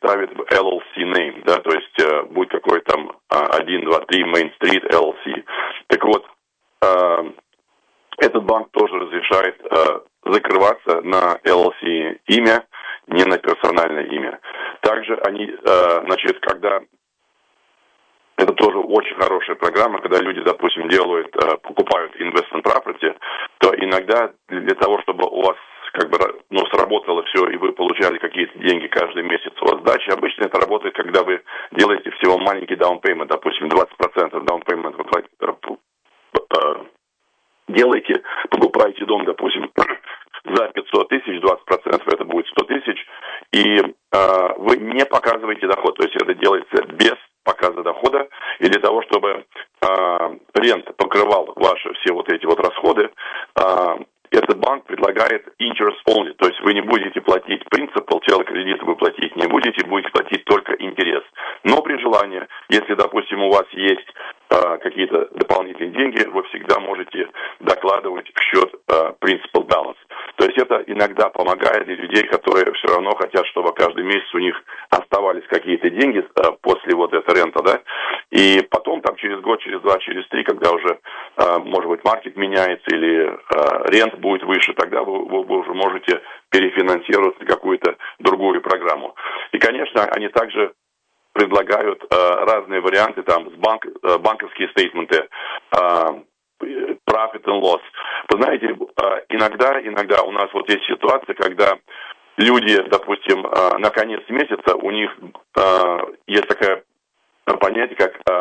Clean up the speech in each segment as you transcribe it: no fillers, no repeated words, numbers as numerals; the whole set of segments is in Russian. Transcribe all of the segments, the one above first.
ставит в LLC name, да, то есть будет какой-то там 1, 2, 3 Main Street LLC. Так вот, этот банк тоже разрешает закрываться на LLC имя, не на персональное имя. Также они, значит, когда... Это тоже очень хорошая программа, когда люди, допустим, покупают investment property, то иногда для того, чтобы у вас как бы, сработало все, и вы получали какие-то деньги каждый месяц у вас сдачи, обычно это работает, когда вы делаете всего маленький down payment, допустим, 20% down payment делаете, покупаете дом, допустим, за 500 тысяч, 20% это будет 100 тысяч, и вы не показываете доход, то есть это делается без показа дохода, и для того, чтобы рент покрывал ваши все вот эти вот расходы, этот банк предлагает interest only, то есть вы не будете платить principal, целый кредит вы платить не будете платить только интерес. Но при желании, если, допустим, у вас есть какие-то дополнительные деньги, вы всегда можете докладывать в счет principal balance. То есть это иногда помогает для людей, которые все равно хотят, чтобы каждый месяц у них оставались какие-то деньги после вот этой рента, да, и потом там через год, через два, через три, когда уже, может быть, маркет меняется или рент будет выше, тогда вы уже можете перефинансировать какую-то другую программу. И, конечно, они также предлагают разные варианты, там, банковские стейтменты, profit and loss. Вы знаете, иногда у нас вот есть ситуация, когда люди, допустим, на конец месяца, у них есть такое понятие,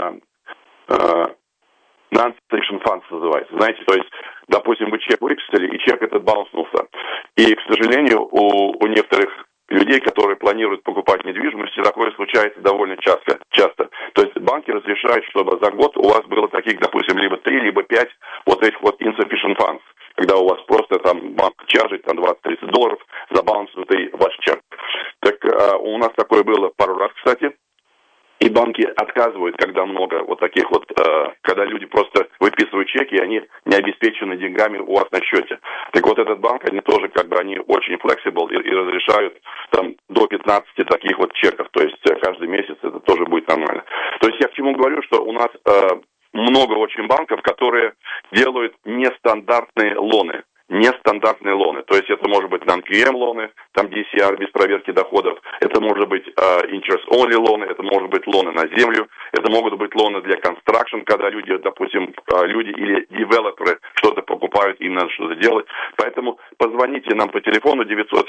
как non-sanctioned funds называется. Знаете, то есть, допустим, вы чек выписали, и чек этот баунснулся. И, к сожалению, у некоторых людей, которые планируют покупать недвижимость, такое случается довольно часто. То есть банки разрешают, чтобы за год у вас было таких, допустим, либо 3, либо 5 вот этих вот insufficient funds, когда у вас просто там банк чаржит там $20-30 за баунснутый ваш чек. Так у нас такое было пару раз, кстати. И банки отказывают, когда много вот таких вот, когда люди просто выписывают чеки, и они не обеспечены деньгами у вас на счете. Так вот этот банк, они тоже они очень flexible и разрешают там до 15 таких вот чеков. То есть каждый месяц это тоже будет нормально. То есть я к чему говорю, что у нас много очень банков, которые делают нестандартные лоны. Нестандартные лоны. То есть это может быть non-QM лоны, там DCR без проверки доходов, это может быть interest-only лоны, это может быть лоны на землю, это могут быть лоны для construction, когда люди, допустим, люди или девелоперы что-то покупают, им надо что-то делать. Поэтому позвоните нам по телефону 917-397-3000,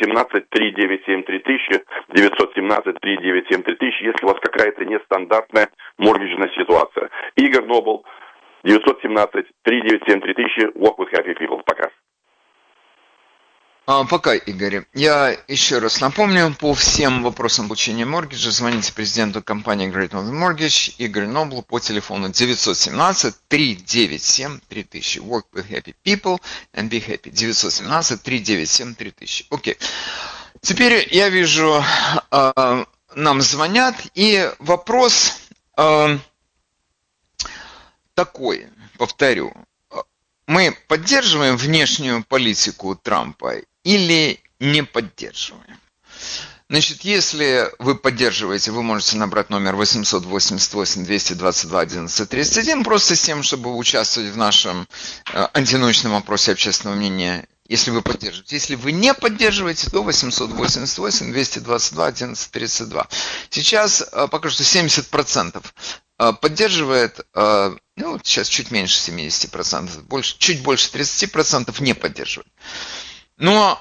917-397-3000, если у вас какая-то нестандартная моргиджная ситуация. Игорь Нобл, 917-397-3000, Work with Happy People. Пока. Пока, Игорь. Я еще раз напомню, по всем вопросам получения моргиджа звоните президенту компании Great Northern Mortgage Игорю Ноблу по телефону 917-397-3000. Work with happy people and be happy. 917-397-3000. Окей. Теперь я вижу, нам звонят, и вопрос такой, повторю. Мы поддерживаем внешнюю политику Трампа или не поддерживаем? Значит, если вы поддерживаете, вы можете набрать номер 888-222-1131, просто с тем, чтобы участвовать в нашем антинаучном опросе общественного мнения, если вы поддерживаете. Если вы не поддерживаете, то 888-222-1132. Сейчас пока что 70% поддерживает, сейчас чуть меньше 70%, чуть больше 30% не поддерживает. Но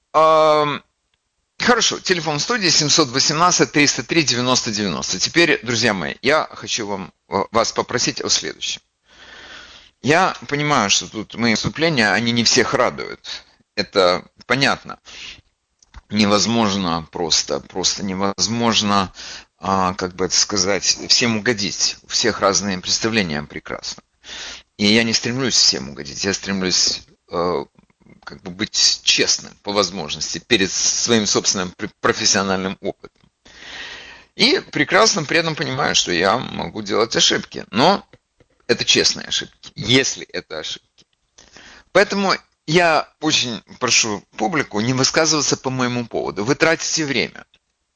хорошо, телефон в студии 718-303-90-90. Теперь, друзья мои, я хочу вас попросить о следующем. Я понимаю, что тут мои выступления, они не всех радуют. Это понятно. Невозможно просто невозможно, как бы это сказать, всем угодить. У всех разные представления прекрасно. И я не стремлюсь всем угодить. Я стремлюсь как бы быть честным по возможности перед своим собственным профессиональным опытом. И прекрасно при этом понимаю, что я могу делать ошибки. Но это честные ошибки, если это ошибки. Поэтому я очень прошу публику не высказываться по моему поводу. Вы тратите время.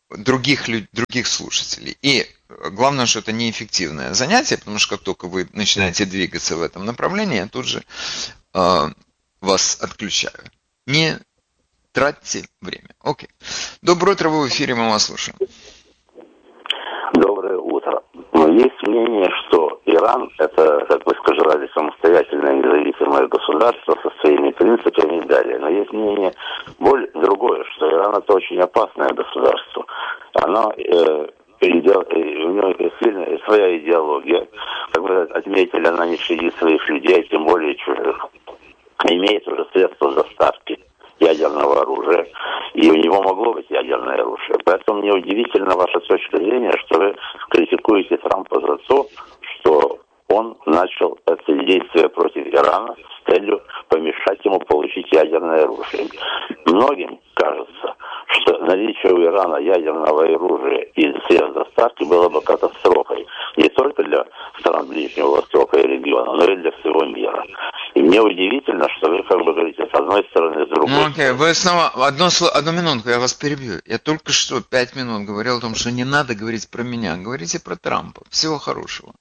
других слушателей. И главное, что это неэффективное занятие, потому что как только вы начинаете двигаться в этом направлении, я тут же вас отключаю. Не тратьте время. Окей. Доброе утро, вы в эфире, мы вас слушаем. Доброе утро. Есть мнение, что Иран – это, как вы сказали, самостоятельное независимое государство со своими принципами и далее. Но есть мнение более другое, что Иран – это очень опасное государство. Оно у него сильная своя идеология. Как вы отметили, она не щадит своих людей, тем более чужих. Имеет уже средства доставки ядерного оружия, и у него могло быть ядерное оружие. Поэтому мне удивительна ваша точка зрения, что вы критикуете Трампа за то, что он начал это действие против Ирана с целью помешать ему получить ядерное оружие. Многим кажется, что наличие у Ирана ядерного оружия и средств доставки было бы катастрофой не только для стран Ближнего Востока и региона, но и для всего мира. И мне удивительно, что вы как бы говорите с одной стороны, с другой. Ну окей, вы снова, одну минутку, я вас перебью. Я только что 5 минут говорил о том, что не надо говорить про меня, говорите про Трампа. Всего хорошего.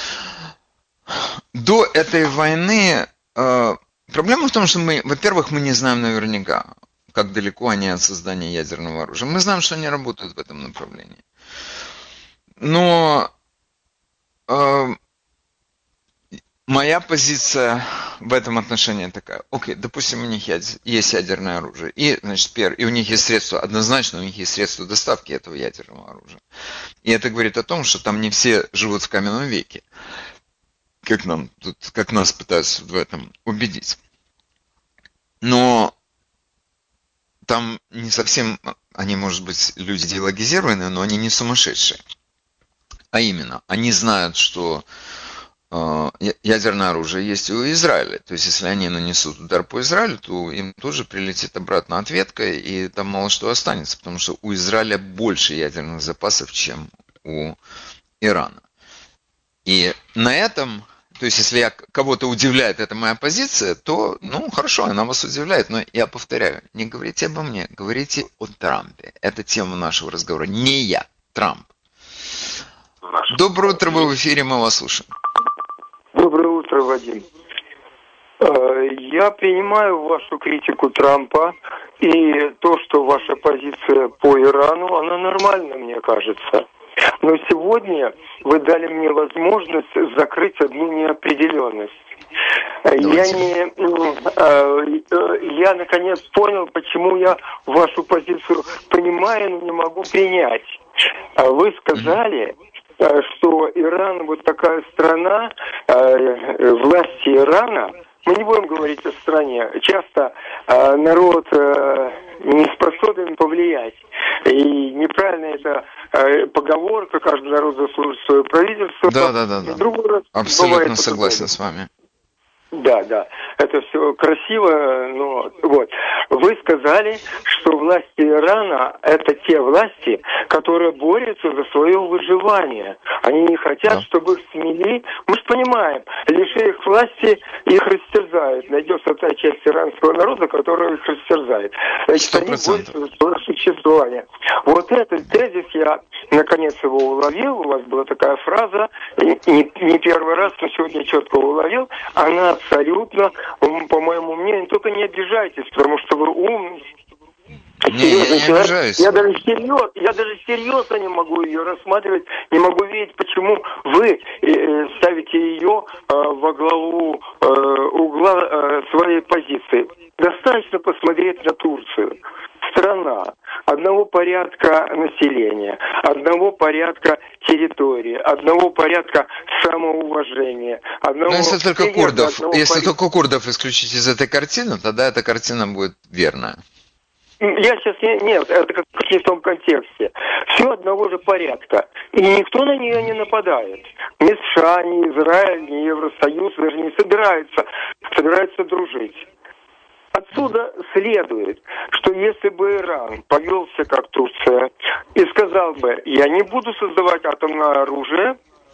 До этой войны проблема в том, что мы, во-первых, мы не знаем наверняка, как далеко они от создания ядерного оружия. Мы знаем, что они работают в этом направлении. Но моя позиция в этом отношении такая. Окей, допустим, у них есть ядерное оружие. И, значит, и у них есть средства, однозначно у них есть средства доставки этого ядерного оружия. И это говорит о том, что там не все живут в каменном веке. Как нас пытаются в этом убедить. Но там не совсем, они, может быть, люди идеологизированные, но они не сумасшедшие. А именно, они знают, что ядерное оружие есть и у Израиля. То есть, если они нанесут удар по Израилю, то им тоже прилетит обратно ответка, и там мало что останется, потому что у Израиля больше ядерных запасов, чем у Ирана. И на этом, то есть, если кого-то удивляет эта моя позиция, то, ну, хорошо, она вас удивляет, но я повторяю, не говорите обо мне, говорите о Трампе. Это тема нашего разговора, не я, Трамп. Доброе утро, вы в эфире, мы вас слушаем. Доброе утро, Вадим. Я принимаю вашу критику Трампа, и то, что ваша позиция по Ирану, она нормальна, мне кажется. Но сегодня вы дали мне возможность закрыть одну неопределенность. Я наконец понял, почему я вашу позицию понимаю, но не могу принять. Вы сказали, что Иран вот такая страна, власти Ирана, мы не будем говорить о стране, часто народ не способен повлиять. И неправильно это поговорка, каждый народ заслужит свое правительство. Да. Абсолютно согласен с вами. Да, это все красиво, но вот. Вы сказали, что власти Ирана – это те власти, которые борются за свое выживание. Они не хотят, чтобы их смели. Мы же понимаем, лишив их власти, их растерзают. Найдется та часть иранского народа, которая их растерзает. Значит, 100%. Они борются за свое существование. Вот этот тезис я, наконец, его уловил. У вас была такая фраза, не первый раз, но сегодня четко уловил. Она абсолютно, по моему мнению, только не обижайтесь, потому что вы умный. Не, я не обижаюсь. Я даже серьезно не могу ее рассматривать, не могу видеть, почему вы ставите ее во главу угла своей позиции. Достаточно посмотреть на Турцию. Страна одного порядка населения, одного порядка территории, одного порядка самоуважения. Но если только курдов исключить из этой картины, тогда эта картина будет верная. Я сейчас нет, это как не в том контексте. Все одного же порядка. И никто на нее не нападает. Ни США, ни Израиль, ни Евросоюз даже не собираются дружить. Отсюда следует, что если бы Иран повелся как Турция и сказал бы, я не буду создавать атомное оружие,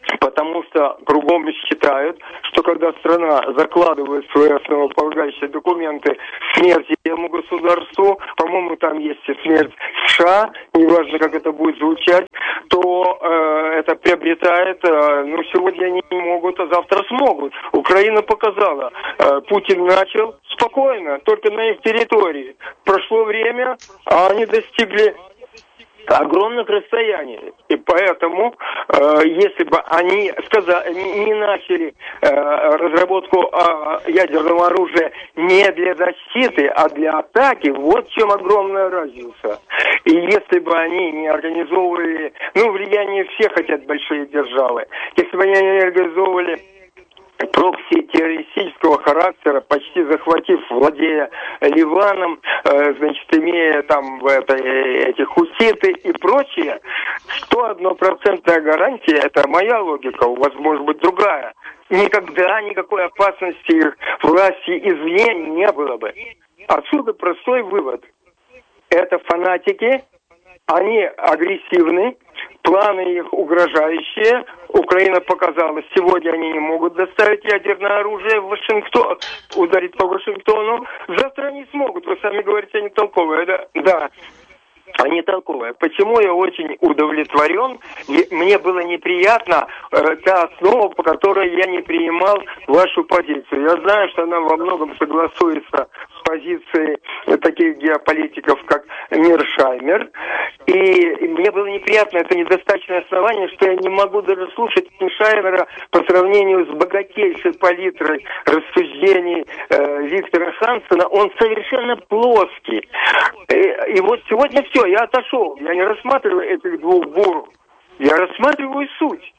Потому что кругом считают, что когда страна закладывает свои основополагающие документы смерти этому государству, по-моему, там есть и смерть США, неважно, как это будет звучать, то это приобретает, сегодня они не могут, а завтра смогут. Украина показала, Путин начал спокойно, только на их территории. Прошло время, а они достигли огромных расстояний. И поэтому, если бы они не начали разработку ядерного оружия не для защиты, а для атаки, вот в чем огромная разница. И если бы они не организовывали, влияние все хотят большие державы, если бы они не организовывали прокси террористического характера, почти захватив, владея Ливаном, имея там эти хуситы и прочее, 101% гарантия, это моя логика, у вас может быть другая. Никогда никакой опасности их власти извне не было бы. Отсюда простой вывод. Это фанатики, они агрессивны, планы их угрожающие. Украина показала, сегодня они не могут доставить ядерное оружие в Вашингтон, ударить по Вашингтону. Завтра они смогут. Вы сами говорите, они толковые. Да. Они толковые. Почему я очень удовлетворен? Мне было неприятно та основа, по которой я не принимал вашу позицию. Я знаю, что она во многом согласуется с позицией таких геополитиков, как Миршаймер. И мне было неприятно, это недостаточное основание, что я не могу даже слушать Миршаймера по сравнению с богатейшей палитрой рассуждений Виктора Хансена. Он совершенно плоский. И вот сегодня все, я отошел. Я не рассматриваю этих двух буров. Я рассматриваю суть.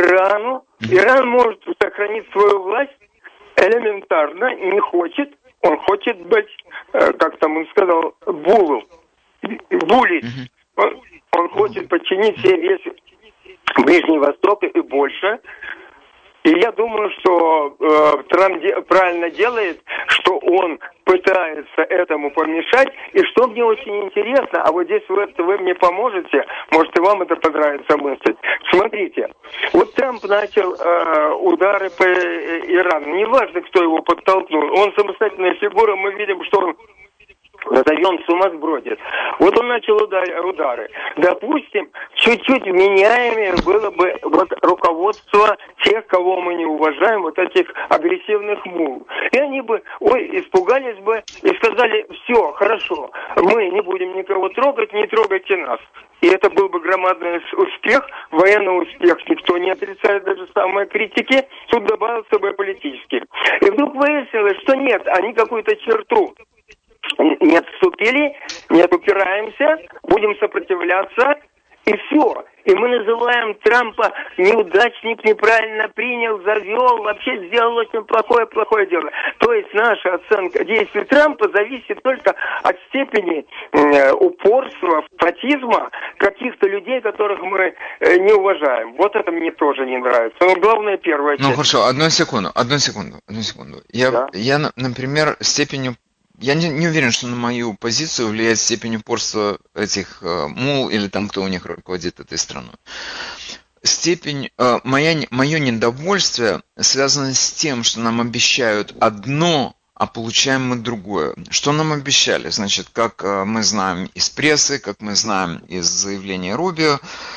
Иран может сохранить свою власть элементарно, не хочет. Он хочет быть, как там он сказал, булить. Он хочет подчинить себе весь Ближний Восток и больше. И я думаю, что Трамп правильно делает, что он пытается этому помешать. И что мне очень интересно, а вот здесь вы мне поможете, может и вам это понравится мысль. Смотрите, вот Трамп начал удары по Ирану. Неважно, кто его подтолкнул. Он самостоятельная фигура, мы видим, что он, назовем, сумасбродит. Вот он начал удары. Допустим, чуть-чуть вменяемее было бы руководство тех, кого мы не уважаем, вот этих агрессивных мул. И они бы, испугались бы и сказали, все, хорошо, мы не будем никого трогать, не трогайте нас. И это был бы громадный успех, военный успех, никто не отрицает, даже самые критики, тут добавился бы политический. И вдруг выяснилось, что нет, они какую-то черту не отступили, не упираемся, будем сопротивляться, и все. И мы называем Трампа неудачник, неправильно принял, завел, вообще сделал очень плохое дело. То есть наша оценка действий Трампа зависит только от степени упорства, фанатизма каких-то людей, которых мы не уважаем. Вот это мне тоже не нравится. Но главное, первое. Ну хорошо, одну секунду. Я, например, степенью я не уверен, что на мою позицию влияет степень упорства этих мул или там, кто у них руководит этой страной. Мое недовольство связано с тем, что нам обещают одно, а получаем мы другое. Что нам обещали? Значит, как мы знаем из прессы, как мы знаем из заявления Рубио,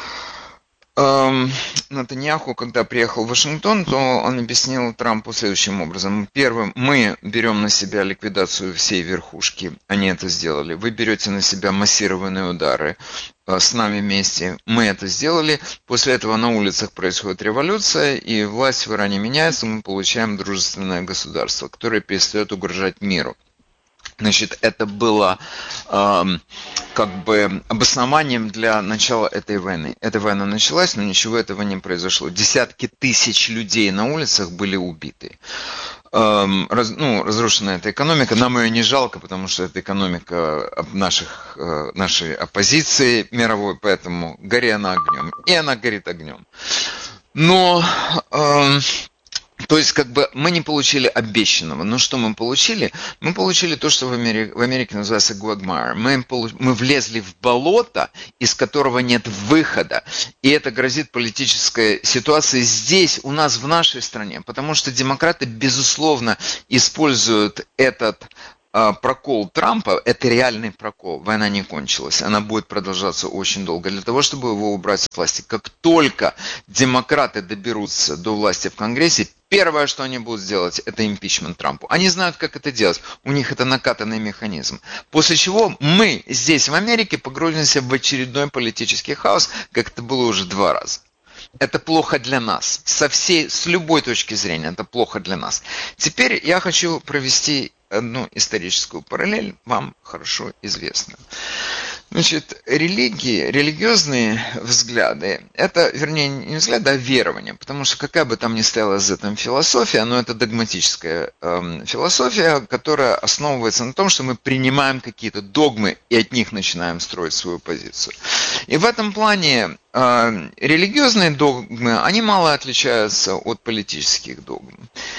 Нетаньяху, когда приехал в Вашингтон, то он объяснил Трампу следующим образом. Первым, мы берем на себя ликвидацию всей верхушки, они это сделали. Вы берете на себя массированные удары с нами вместе, мы это сделали. После этого на улицах происходит революция, и власть в Иране меняется, мы получаем дружественное государство, которое перестает угрожать миру. Значит, это было обоснованием для начала этой войны. Эта война началась, но ничего этого не произошло. Десятки тысяч людей на улицах были убиты. Разрушена эта экономика. Нам ее не жалко, потому что это экономика нашей оппозиции мировой, поэтому гори она огнем. И она горит огнем. Но То есть, как бы, мы не получили обещанного. Но что мы получили? Мы получили то, что в Америке называется quagmire. Мы влезли в болото, из которого нет выхода. И это грозит политической ситуацией здесь, у нас, в нашей стране. Потому что демократы, безусловно, используют этот прокол Трампа, это реальный прокол. Война не кончилась. Она будет продолжаться очень долго. Для того, чтобы его убрать с власти. Как только демократы доберутся до власти в Конгрессе, первое, что они будут делать, это импичмент Трампу. Они знают, как это делать. У них это накатанный механизм. После чего мы здесь, в Америке, погрузимся в очередной политический хаос, как это было уже 2 раза. Это плохо для нас. С любой точки зрения, это плохо для нас. Теперь я хочу провести одну историческую параллель, вам хорошо известную. Значит, религиозные взгляды, это, вернее, не взгляды, а верования, потому что какая бы там ни стояла за этим философия, но это догматическая философия, которая основывается на том, что мы принимаем какие-то догмы и от них начинаем строить свою позицию. И в этом плане религиозные догмы, они мало отличаются от политических догм.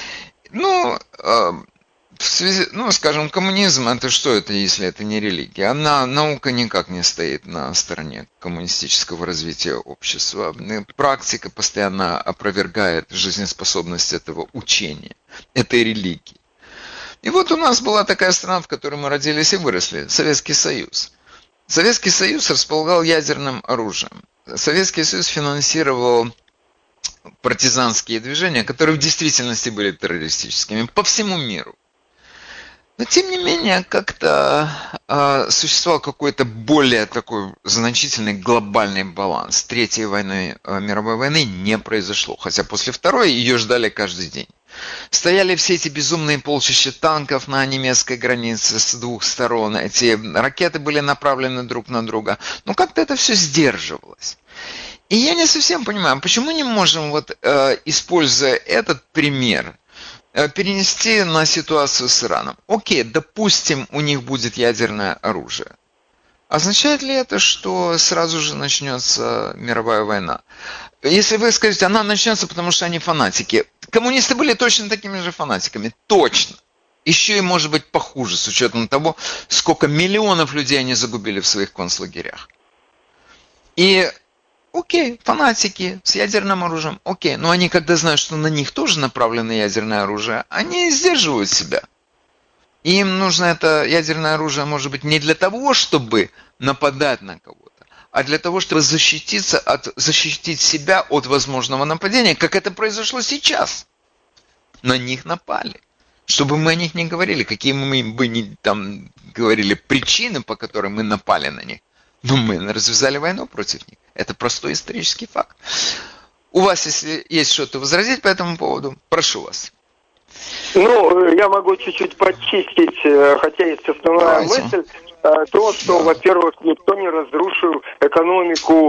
Скажем, коммунизм, это что это, если это не религия? Наука никак не стоит на стороне коммунистического развития общества. Практика постоянно опровергает жизнеспособность этого учения, этой религии. И вот у нас была такая страна, в которой мы родились и выросли, Советский Союз. Советский Союз располагал ядерным оружием. Советский Союз финансировал партизанские движения, которые в действительности были террористическими по всему миру. Но, тем не менее, как-то существовал какой-то более такой значительный глобальный баланс. Третьей мировой войны не произошло, хотя после Второй ее ждали каждый день. Стояли все эти безумные полчища танков на немецкой границе с 2 сторон, эти ракеты были направлены друг на друга, но как-то это все сдерживалось. И я не совсем понимаю, почему не можем, используя этот пример, перенести на ситуацию с Ираном. Окей, допустим, у них будет ядерное оружие. Означает ли это, что сразу же начнется мировая война? Если вы скажете, она начнется, потому что они фанатики. Коммунисты были точно такими же фанатиками. Точно. Еще и может быть похуже, с учетом того, сколько миллионов людей они загубили в своих концлагерях. И окей, фанатики с ядерным оружием, окей. Но они, когда знают, что на них тоже направлено ядерное оружие, они сдерживают себя. И им нужно это ядерное оружие, может быть, не для того, чтобы нападать на кого-то, а для того, чтобы защитить себя от возможного нападения, как это произошло сейчас. На них напали. Чтобы мы о них не говорили, какие мы бы ни там говорили причины, по которым мы напали на них. Но мы развязали войну против них. Это простой исторический факт. У вас, если есть что-то возразить по этому поводу, прошу вас. Я могу чуть-чуть подчистить, хотя есть основная мысль. То, что, во-первых, никто не разрушил экономику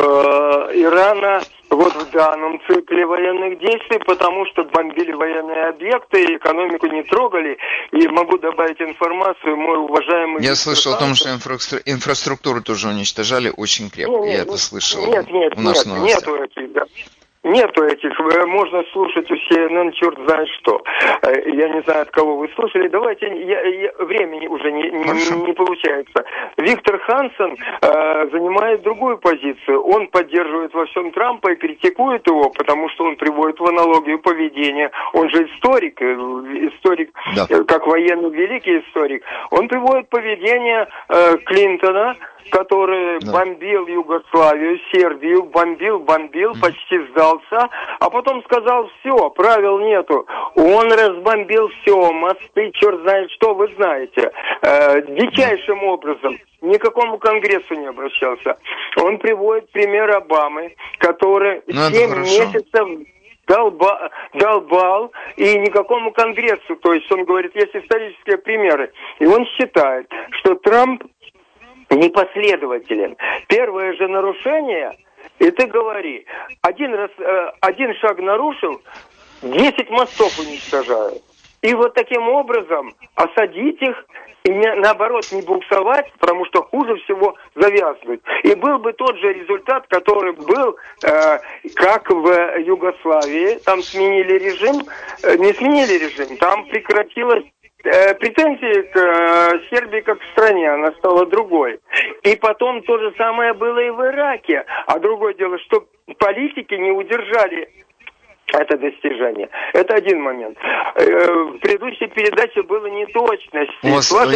Ирана в данном цикле военных действий, потому что бомбили военные объекты, экономику не трогали. И могу добавить информацию, мой уважаемый... Я слышал о том, что инфраструктуру тоже уничтожали очень крепко. Я это слышал. Нет, нету этих, да. Нету этих, можно слушать у CNN, черт знает что. Я не знаю, от кого вы слушали. Давайте, времени уже не получается. Виктор Хансен занимает другую позицию. Он поддерживает во всем Трампа и критикует его, потому что он приводит в аналогию поведения. Он же историк, да. Как военный великий историк. Он приводит поведение Клинтона, который бомбил Югославию, Сербию, бомбил, почти сдался, а потом сказал, все, правил нету. Он разбомбил все, мосты, черт знает что, вы знаете, дичайшим образом. Ни к какому конгрессу не обращался. Он приводит пример Обамы, который 7 месяцев долбал, и никакому конгрессу, то есть он говорит, есть исторические примеры. И он считает, что Трамп непоследователен. Первое же нарушение, и ты говори, один шаг нарушил, 10 мостов уничтожают. и вот таким образом осадить их и наоборот не буксовать, потому что хуже всего завязнуть. И был бы тот же результат, который был, как в Югославии. Там сменили режим, не сменили режим, там прекратилась претензии к Сербии как к стране, она стала другой. И потом то же самое было и в Ираке. А другое дело, что политики не удержали это достижение. Это один момент. В предыдущей передаче было неточность.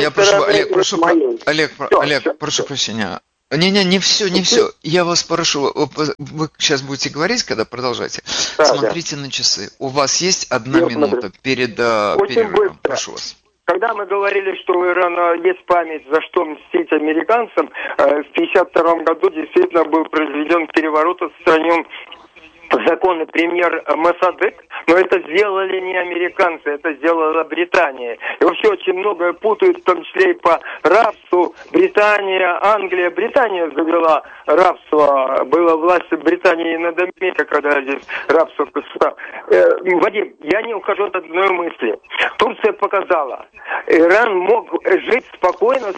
Олег, прошу прощения. Не все. Я вас прошу, вы сейчас будете говорить, когда продолжаете. Да, смотрите на часы. У вас есть 1 минута перед перерывом. Прошу вас. Когда мы говорили, что у Ирана есть память, за что мстить американцам, в 1952 году действительно был произведен переворот, отстранен законный премьер Моссадек, но это сделали не американцы, это сделала Британия. И вообще очень многое путают, в том числе и по рабству. Британия, Англия. Британия завела рабство. Была власть Британии над Америкой, когда здесь рабство. Вадим, я не ухожу от одной мысли. Турция показала, Иран мог жить спокойно,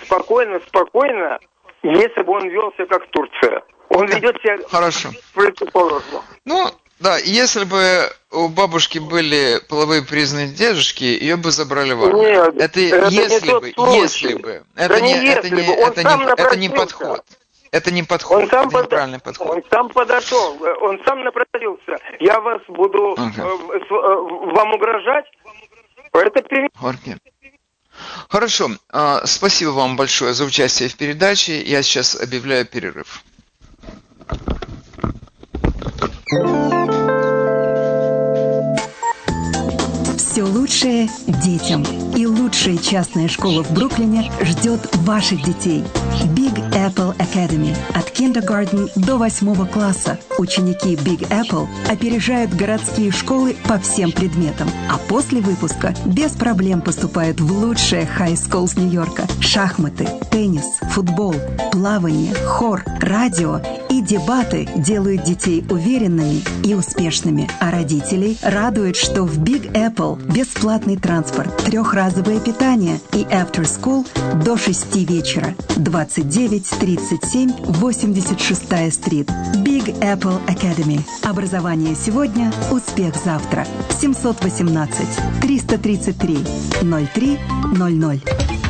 если бы он вел себя как Турция. Он ведет себя противоположно. Ну, да, если бы у бабушки были половые признаки дедушки, ее бы забрали в армию. Нет, это если бы. Это не подход. Это не подход, это неправильный подход. Он сам подошел, он сам напротивился. Я вас буду вам угрожать. Это Хорошо, спасибо вам большое за участие в передаче. Я сейчас объявляю перерыв. Все лучшее детям. И лучшая частная школа в Бруклине ждет ваших детей. Big Apple Academy. От kindergarten до 8 класса. Ученики Big Apple опережают городские школы по всем предметам. А после выпуска без проблем поступают в лучшие high schools Нью-Йорка. Шахматы, теннис, футбол, плавание, хор, радио и дебаты делают детей уверенными и успешными. А родителей радует, что в Big Apple бесплатный транспорт, 3-разовое питание и after school до 6 вечера. 2937 86-я стрит. Big Apple Academy. Образование сегодня, успех завтра. 718 333 0300.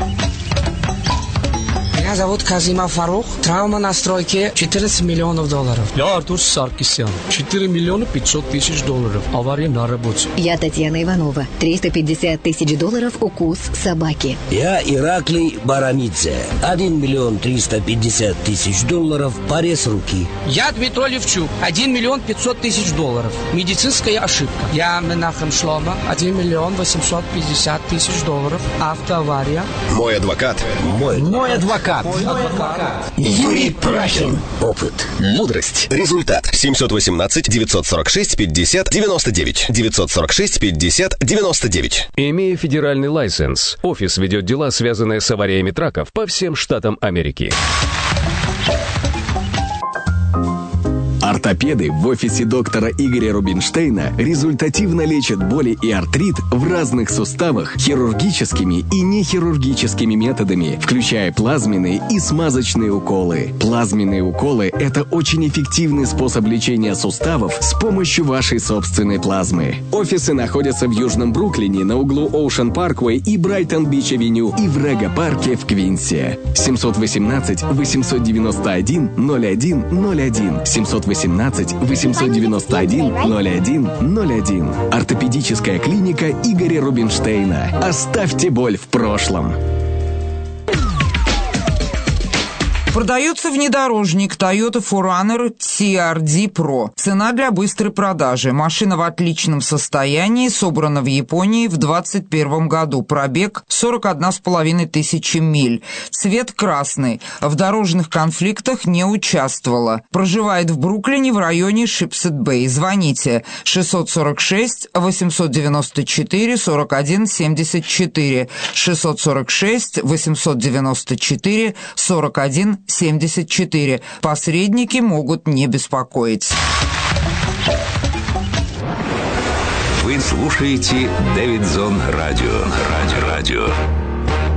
Меня зовут Казима Фарух. Травма на стройке $14 миллионов. Я Артур Саркисян. $4 миллиона 500 тысяч. Авария на работе. Я Татьяна Иванова. $350 тысяч. Укус собаки. Я Ираклий Барамидзе. $1 миллион 350 тысяч. Порез руки. Я Дмитрий Левчук. $1 миллион 500 тысяч. Медицинская ошибка. Я Менахем Шлома. $1 миллион 850 тысяч. Автоавария. Мой адвокат. Мой адвокат. Юрий Прахин. Опыт. Мудрость. Результат. 718-946-50-99. 946-50-99. Имея федеральный лайсенс, офис ведет дела, связанные с авариями траков по всем штатам Америки. Ортопеды в офисе доктора Игоря Рубинштейна результативно лечат боли и артрит в разных суставах хирургическими и нехирургическими методами, включая плазменные и смазочные уколы. Плазменные уколы – это очень эффективный способ лечения суставов с помощью вашей собственной плазмы. Офисы находятся в Южном Бруклине на углу Ocean Parkway и Брайтон-Бич-авеню и в Рега-парке в Квинсе. 718-891-0101. 718-891-0101. Ортопедическая клиника Игоря Рубинштейна. Оставьте боль в прошлом. Продается внедорожник Toyota 4Runner TRD Pro. Цена для быстрой продажи. Машина в отличном состоянии, собрана в Японии в 2021 году. Пробег 41,5 тысячи миль. Цвет красный. В дорожных конфликтах не участвовала. Проживает в Бруклине в районе Шипсет-Бэй. Звоните 646-894-4174. 646-894-4174. Посредники могут не беспокоить. Вы слушаете Дэвидсон Радио.